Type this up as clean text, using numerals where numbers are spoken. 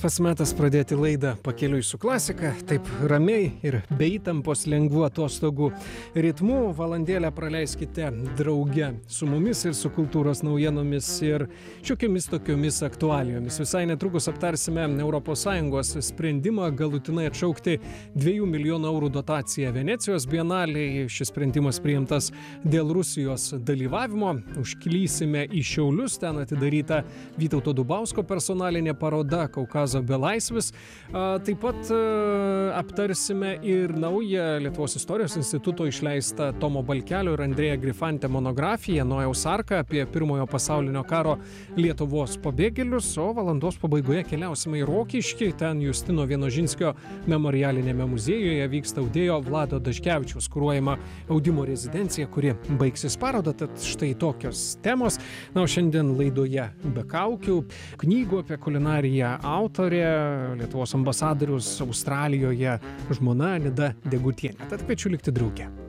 pats metas pradėti laidą Pakeliui su klasika, taip ramiai ir be įtampos lengvų atostogų ritmu. Valandėlę praleiskite drauge su mumis ir su kultūros naujienomis ir šiokiamis tokiomis aktualijomis. Visai netrukus aptarsime ES sprendimą galutinai atšaukti 2 milijonų eurų dotaciją Venecijos bienalei. Šis sprendimas priimtas dėl Rusijos dalyvavimo. Užklysime į Šiaulius, ten atidaryta Vytauto Dubausko personalinė paroda Kaukazo belaisvis. Taip pat aptarsime ir naują Lietuvos istorijos instituto išleistą Tomo Balkelio ir Andrėja Grifante monografiją Nojaus arka apie Pirmojo pasaulinio karo Lietuvos pabėgėlius, o valandos pabaigoje keliausime į Rokiškį. Ten Justino Vienožinskio memorialinėme muziejuje vyksta audėjo Vlado Daškevičiaus kuruojama audimo rezidencija, kuri baigsis parodą. Tad štai tokios temos. Na, o šiandien laidoje be kaukių knygų apie kulinariją autorė, Lietuvos ambasadorius Australijoje žmona Nida Degutienė. Tad kviečiu likti drauge.